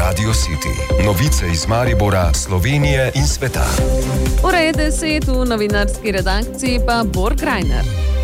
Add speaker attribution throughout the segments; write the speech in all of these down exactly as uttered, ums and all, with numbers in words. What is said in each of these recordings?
Speaker 1: Radio City. Novice iz Maribora, Slovenije in sveta.
Speaker 2: Ura je deset, v novinarski redakciji pa Bor Krajner.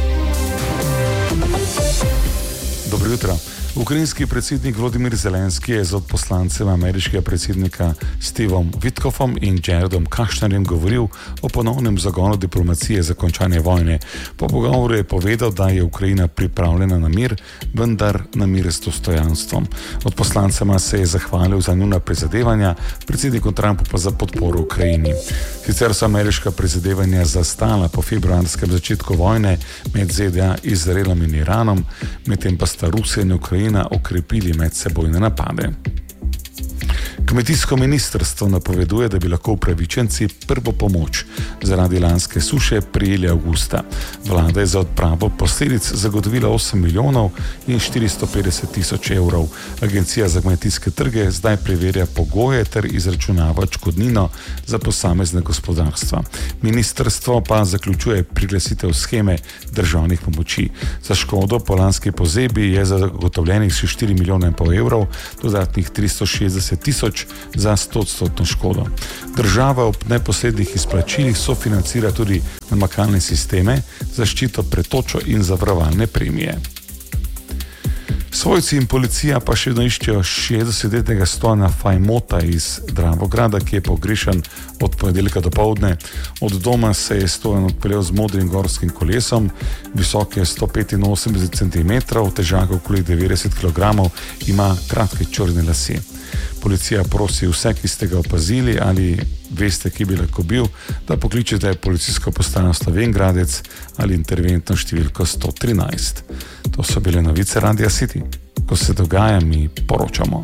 Speaker 3: Dobro jutro. Ukrajinski predsednik Volodymyr Zelenski je z odposlancem ameriškega predsednika Stevom Witkofom in Jaredom Kushnerjem govoril o ponovnem zagonu diplomacije za končanje vojne. Po pogovoru je povedal, da je Ukrajina pripravljena na mir, vendar na mir s dostojanstvom. Odposlancema se je zahvalil za njuna prizadevanja, predsedniku Trumpu pa za podporo Ukrajini. Sicer so ameriška prizadevanja zastala po februarskem začetku vojne med Z D A, Izraelom in Iranom, medtem pa sta Rusija in Ukrajina okrepili medsebojne napade. Kmetijsko ministrstvo napoveduje, da bi lahko upravičenci prvo pomoč zaradi lanske suše prijeli avgusta. Vlada je za odpravo posledic zagotovila osem milijonov in štiristo petdeset tisoč evrov. Agencija za kmetijske trge zdaj preverja pogoje ter izračunava odškodnino za posamezne gospodarstva. Ministrstvo pa zaključuje priglasitev sheme državnih pomoči. Za škodo po lanski pozebi je zagotovljenih še štiri milijone in pol evrov, dodatnih tristo šestdeset tisoč za stoodstotno škodo. Država ob neposrednih izplačilih sofinancira tudi namakalne sisteme, zaščito pred točo in zavarovalne premije. Svojci in policija pa še vedno iščejo šestdesetletnega Stojana Fajmota iz Dravograda, ki je pogrešan od ponedeljka do povdne. Od doma se je Stojan odpeljal z modrim gorskim kolesom, visok je sto petinosemdeset centimetrov, težak okoli devetdeset kilogramov, ima kratke črne lase. Policija prosi vse, ki ste ga opazili ali veste, ki bi lahko bil, da pokličete policijsko postajo Slovenj Gradec ali interventno številko sto trinajst. To so bile novice Radia City. Ko se dogaja, mi poročamo.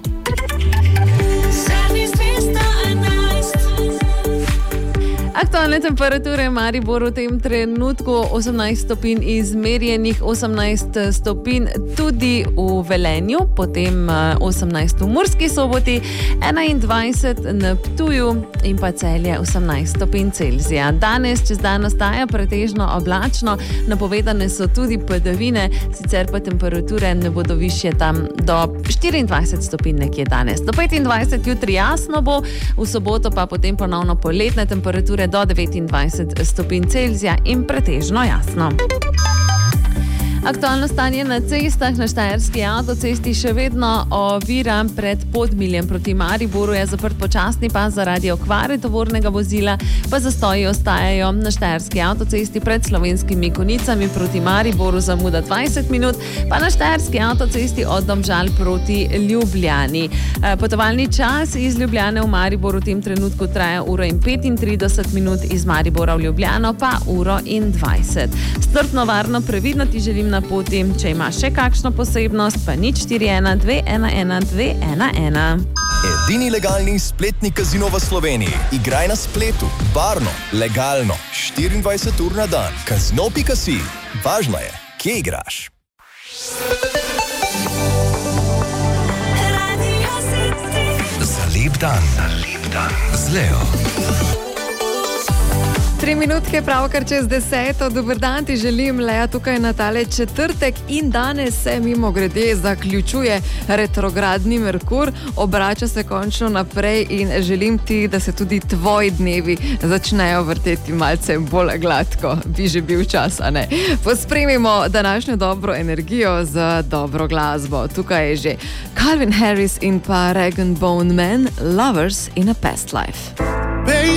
Speaker 2: Aktualne temperature v Mariboru v tem trenutku osemnajst stopinj, izmerjenih osemnajst stopinj tudi v Velenju, potem osemnajst v Murski Soboti, enaindvajset na Ptuju in pa Celje osemnajst stopinj Celzija. Danes čez dan ostaja pretežno oblačno, napovedane so tudi padavine, sicer pa temperature ne bodo višje tam do štiriindvajset stopinj nekje danes. Do petindvajset jutri jasno bo, v soboto pa potem ponovno poletne temperature do devetindvajset stopinj Celzija in pretežno jasno. Aktualno stanje na cestah. Na štajerski avtocesti še vedno ovira pred Podmiljem proti Mariboru, je zaprt počasni pas zaradi okvare tovornega vozila, pa zastoji ostajajo na štajerski avtocesti pred Slovenskimi Konicami proti Mariboru zamuda dvajset minut, pa na štajerski avtocesti od Domžal proti Ljubljani. Potovalni čas iz Ljubljane v Mariboru v tem trenutku traja uro in petintrideset minut, iz Maribora v Ljubljano pa uro in dvajset. Strpno, varno, previdno ti želim na poti. Če imaš še kakšno posebnost, pa nič štiri ena dve ena ena dve ena ena.
Speaker 4: Edini legalni spletni kazino v Sloveniji. Igraj na spletu, varno, legalno, štiriindvajset ur na dan. Kazino pika si. Važno je, kje igraš.
Speaker 1: Za lep dan, za lep dan z Leo.
Speaker 5: Tri minutke pravkar čez deseto. Dober dan ti želim, Lea, tukaj na tale četrtek in danes se mimo grede zaključuje retrogradni Merkur, obrača se končno naprej in želim ti, da se tudi tvoji dnevi začnejo vrteti malce bolj gladko. Bi že bil čas, a ne? Pospremimo današnjo dobro energijo z dobro glasbo. Tukaj je že Calvin Harris in pa Rag and Bone Man, Lovers in a Past Life.